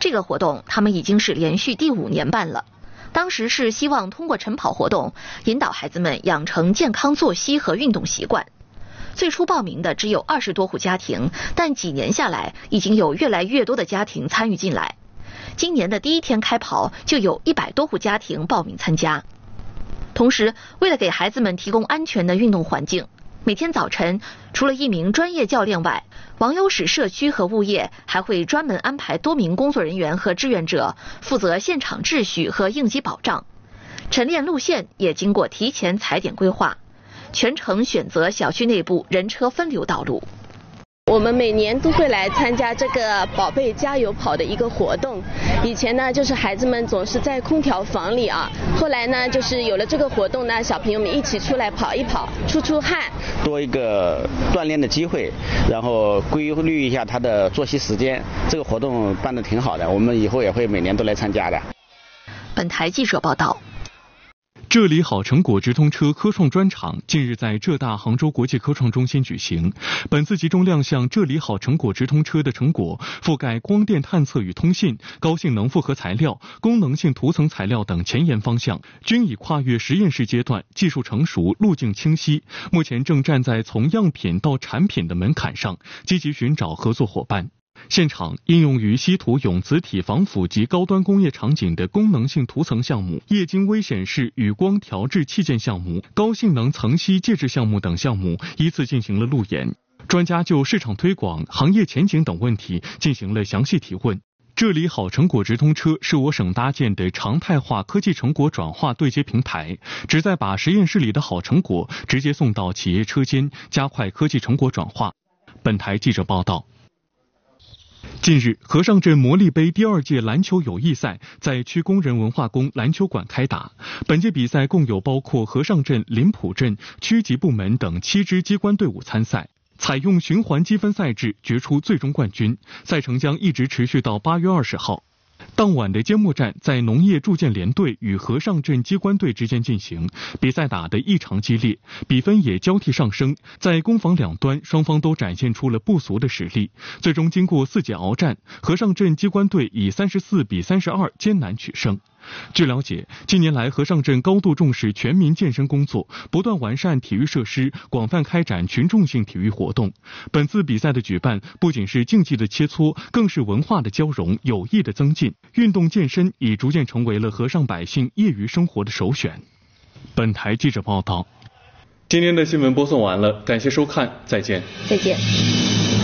这个活动他们已经是连续第5年办了。当时是希望通过晨跑活动引导孩子们养成健康作息和运动习惯。最初报名的只有20多户家庭，但几年下来已经有越来越多的家庭参与进来。今年的第1天开跑就有100多户家庭报名参加。同时，为了给孩子们提供安全的运动环境，每天早晨除了1名专业教练外，王优使社区和物业还会专门安排多名工作人员和志愿者负责现场秩序和应急保障。晨练路线也经过提前踩点规划，全程选择小区内部人车分流道路。 我们每年都会来参加这个宝贝加油跑的一个活动。以前呢，就是孩子们总是在空调房里啊，后来呢，就是有了这个活动呢，小朋友们一起出来跑一跑，出汗， 多一个锻炼的机会，然后规律一下他的作息时间。这个活动办得挺好的，我们以后也会每年都来参加的。 本台记者报道。 浙理好成果直通车科创专场近日在浙大杭州国际科创中心举行。本次集中亮相浙理好成果直通车的成果，覆盖光电探测与通信、高性能复合材料、功能性涂层材料等前沿方向，均已跨越实验室阶段，技术成熟，路径清晰，目前正站在从样品到产品的门槛上，积极寻找合作伙伴。现场应用于稀土永磁体防腐及高端工业场景的功能性涂层项目、液晶微显示与光调制器件项目、高性能层析介质项目等项目依次进行了路演。专家就市场推广、行业前景等问题进行了详细提问。这里好成果直通车是我省搭建的常态化科技成果转化对接平台，旨在把实验室里的好成果直接送到企业车间，加快科技成果转化。本台记者报道。近日，和尚镇魔力杯第2届篮球友谊赛在区工人文化宫篮球馆开打。本届比赛共有包括和尚镇、临浦镇、区级部门等7支机关队伍参赛，采用循环积分赛制决出最终冠军。赛程将一直持续到8月20号。当晚的揭幕战在农业铸件联队与和尚镇机关队之间进行，比赛打得异常激烈，比分也交替上升。在攻防两端，双方都展现出了不俗的实力。最终经过4节鏖战，和尚镇机关队以34比32艰难取胜。据了解，近年来和尚镇高度重视全民健身工作，不断完善体育设施，广泛开展群众性体育活动。本次比赛的举办不仅是竞技的切磋，更是文化的交融、友谊的增进。运动健身已逐渐成为了和尚百姓业余生活的首选。本台记者报道。今天的新闻播送完了，感谢收看，再见。 再见。